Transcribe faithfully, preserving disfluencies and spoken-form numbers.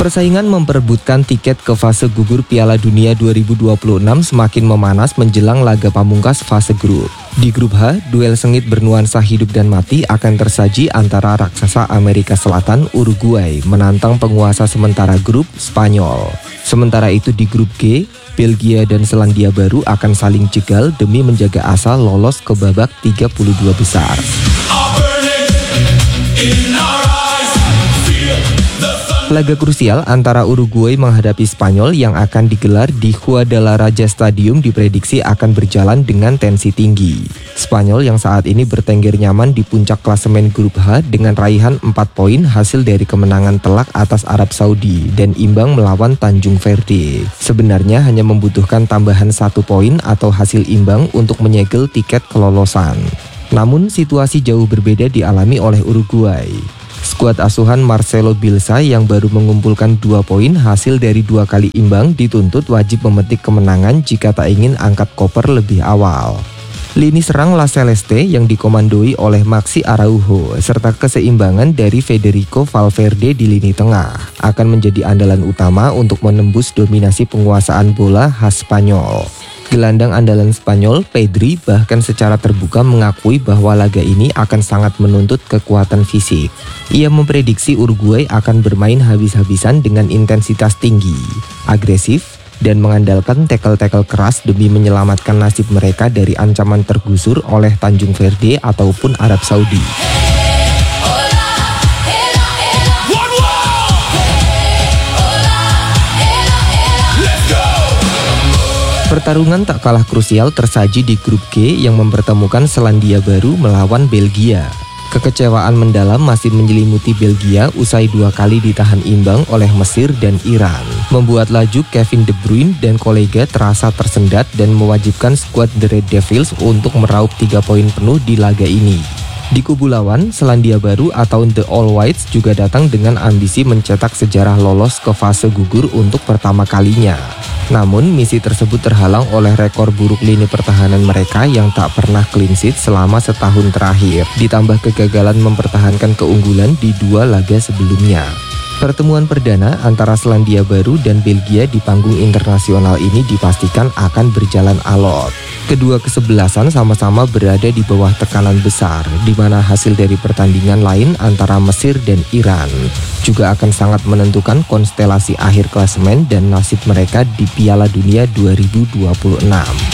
Persaingan memperebutkan tiket ke fase gugur Piala Dunia dua ribu dua puluh enam semakin memanas menjelang laga pamungkas fase grup. Di grup H, duel sengit bernuansa hidup dan mati akan tersaji antara raksasa Amerika Selatan Uruguay menantang penguasa sementara grup Spanyol. Sementara itu di grup G, Belgia dan Selandia Baru akan saling jegal demi menjaga asa lolos ke babak tiga puluh dua besar. Laga krusial antara Uruguay menghadapi Spanyol yang akan digelar di Guadalajara Stadium diprediksi akan berjalan dengan tensi tinggi. Spanyol yang saat ini bertengger nyaman di puncak klasemen grup H dengan raihan empat poin hasil dari kemenangan telak atas Arab Saudi dan imbang melawan Tanjung Verde. Sebenarnya hanya membutuhkan tambahan satu poin atau hasil imbang untuk menyegel tiket kelolosan. Namun situasi jauh berbeda dialami oleh Uruguay. Skuad asuhan Marcelo Bielsa yang baru mengumpulkan dua poin hasil dari dua kali imbang dituntut wajib memetik kemenangan jika tak ingin angkat koper lebih awal. Lini serang La Celeste yang dikomandoi oleh Maxi Araujo serta keseimbangan dari Federico Valverde di lini tengah akan menjadi andalan utama untuk menembus dominasi penguasaan bola khas Spanyol. Gelandang andalan Spanyol, Pedri, bahkan secara terbuka mengakui bahwa laga ini akan sangat menuntut kekuatan fisik. Ia memprediksi Uruguay akan bermain habis-habisan dengan intensitas tinggi, agresif, dan mengandalkan tackle-tackle keras demi menyelamatkan nasib mereka dari ancaman tergusur oleh Tanjung Verde ataupun Arab Saudi. Pertarungan tak kalah krusial tersaji di grup G yang mempertemukan Selandia Baru melawan Belgia. Kekecewaan mendalam masih menyelimuti Belgia usai dua kali ditahan imbang oleh Mesir dan Iran, membuat laju Kevin De Bruyne dan kolega terasa tersendat dan mewajibkan skuad The Red Devils untuk meraup tiga poin penuh di laga ini. Di kubu lawan, Selandia Baru atau The All Whites juga datang dengan ambisi mencetak sejarah lolos ke fase gugur untuk pertama kalinya. Namun, misi tersebut terhalang oleh rekor buruk lini pertahanan mereka yang tak pernah clean sheet selama setahun terakhir, ditambah kegagalan mempertahankan keunggulan di dua laga sebelumnya. Pertemuan perdana antara Selandia Baru dan Belgia di panggung internasional ini dipastikan akan berjalan alot. Kedua kesebelasan sama-sama berada di bawah tekanan besar, di mana hasil dari pertandingan lain antara Mesir dan Iran juga akan sangat menentukan konstelasi akhir klasemen dan nasib mereka di Piala Dunia dua ribu dua puluh enam.